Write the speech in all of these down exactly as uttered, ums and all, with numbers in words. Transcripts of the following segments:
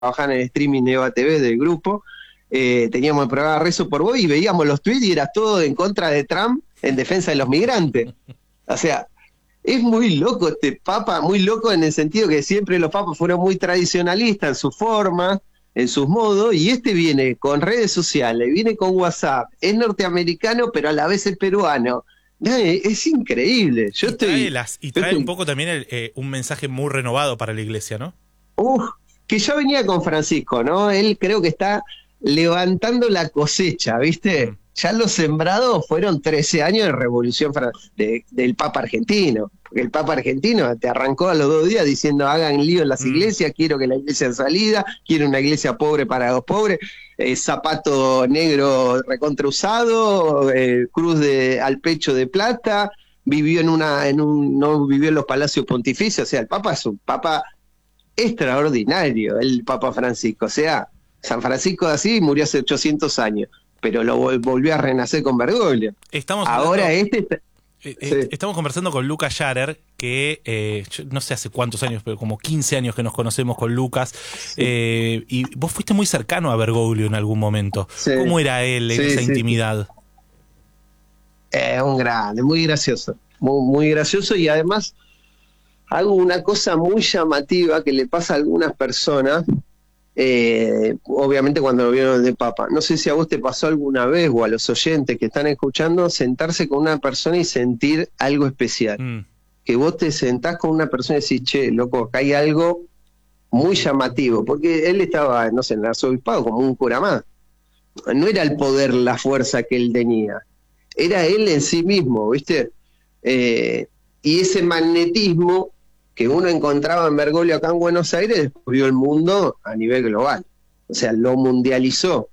trabajaba en el streaming de Eva T V del grupo, eh, teníamos el programa Rezo por Vos y veíamos los tweets y era todo en contra de Trump en defensa de los migrantes. O sea, es muy loco este papa, muy loco en el sentido que siempre los papas fueron muy tradicionalistas en su forma, en sus modos, y este viene con redes sociales, viene con WhatsApp, es norteamericano pero a la vez es peruano. Eh, es increíble. Yo y estoy, trae, las, y trae estoy, un poco también el, eh, un mensaje muy renovado para la iglesia, ¿no? Uf, que ya venía con Francisco, ¿no? Él creo que está levantando la cosecha, ¿viste? Ya los sembrados fueron trece años de revolución de, del Papa argentino, porque el Papa argentino te arrancó a los dos días diciendo hagan lío en las iglesias, quiero que la iglesia en salida, quiero una iglesia pobre para los pobres, eh, zapato negro recontra usado, eh, cruz de, al pecho de plata, vivió en una, en un, no vivió en los palacios pontificios, o sea, el Papa es un Papa extraordinario, el Papa Francisco, o sea, San Francisco de Asís murió hace ochocientos años, pero lo volvió a renacer con Bergoglio. Estamos Ahora hablando, este... Eh, eh, sí. Estamos conversando con Lucas Scharer, que eh, yo no sé hace cuántos años, pero como quince años que nos conocemos con Lucas, sí. eh, y vos fuiste muy cercano a Bergoglio en algún momento. Sí. ¿Cómo era él en sí, esa sí. intimidad? Es eh, un grande, muy gracioso, muy, muy gracioso, y además hago una cosa muy llamativa que le pasa a algunas personas, eh, obviamente cuando lo vieron de Papa. No sé si a vos te pasó alguna vez o a los oyentes que están escuchando, sentarse con una persona y sentir algo especial. Mm. Que vos te sentás con una persona y decís, che, loco, acá hay algo muy llamativo, porque él estaba, no sé, en el arzobispado como un cura más. No era el poder, la fuerza que él tenía, era él en sí mismo, ¿viste? Eh, y ese magnetismo que uno encontraba en Bergoglio acá en Buenos Aires, descubrió el mundo a nivel global, o sea, lo mundializó.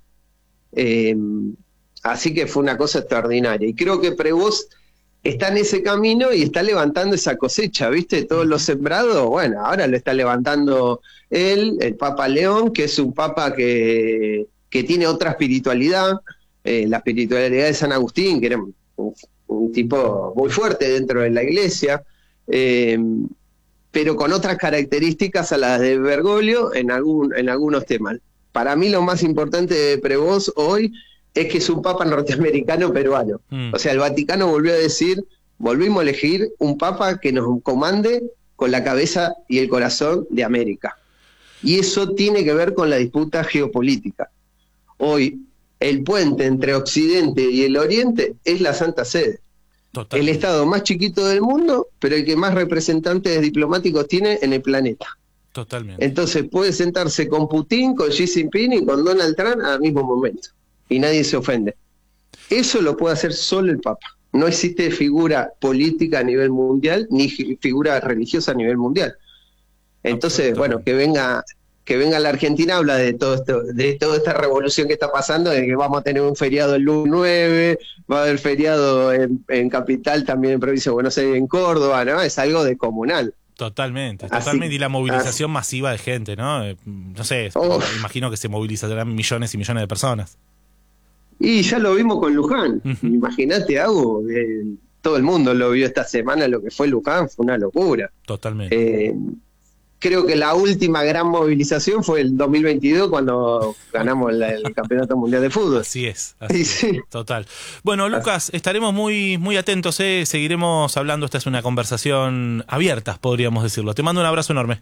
Eh, así que fue una cosa extraordinaria, y creo que Prevost está en ese camino y está levantando esa cosecha, ¿viste? Todos los sembrados, bueno, ahora lo está levantando él, el Papa León, que es un papa que, que tiene otra espiritualidad, eh, la espiritualidad de San Agustín, que era un, un tipo muy fuerte dentro de la iglesia, eh, pero con otras características a las de Bergoglio en, algún, en algunos temas. Para mí lo más importante de Prevost hoy es que es un papa norteamericano peruano. Mm. O sea, el Vaticano volvió a decir, volvimos a elegir un papa que nos comande con la cabeza y el corazón de América. Y eso tiene que ver con la disputa geopolítica. Hoy, el puente entre Occidente y el Oriente es la Santa Sede. Totalmente. El estado más chiquito del mundo, pero el que más representantes diplomáticos tiene en el planeta. Totalmente. Entonces puede sentarse con Putin, con Xi Jinping y con Donald Trump al mismo momento. Y nadie se ofende. Eso lo puede hacer solo el Papa. No existe figura política a nivel mundial, ni figura religiosa a nivel mundial. Entonces, bueno, que venga... que venga la Argentina habla de todo esto, de toda esta revolución que está pasando, de que vamos a tener un feriado el lunes nueve, va a haber feriado en, en Capital, también en Provincia de Buenos Aires, en Córdoba, ¿no? Es algo descomunal. Totalmente, así, totalmente, y la movilización así. masiva de gente, ¿no? No sé, oh. imagino que se movilizarán millones y millones de personas. Y ya lo vimos con Luján, uh-huh. Imagínate, Agu, eh, todo el mundo lo vio esta semana, lo que fue Luján, fue una locura. Totalmente. Eh, Creo que la última gran movilización fue el dos mil veintidós cuando ganamos el, el Campeonato Mundial de Fútbol. Así es, así sí. es, total. Bueno, Lucas, estaremos muy, muy atentos, ¿eh? Seguiremos hablando, esta es una conversación abierta, podríamos decirlo. Te mando un abrazo enorme.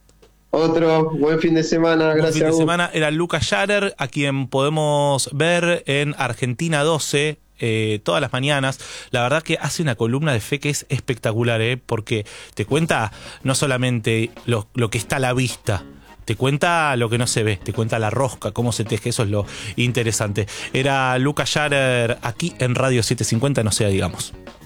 Otro, buen fin de semana, buen gracias. fin de semana, era Lucas Scharer, a quien podemos ver en Argentina doce, Eh, todas las mañanas. La verdad que hace una columna de fe que es espectacular, ¿eh? Porque te cuenta no solamente lo, lo que está a la vista, te cuenta lo que no se ve, te cuenta la rosca, cómo se teje, eso es lo interesante. Era Lucas Scharer aquí en Radio setecientos cincuenta, no sea, digamos.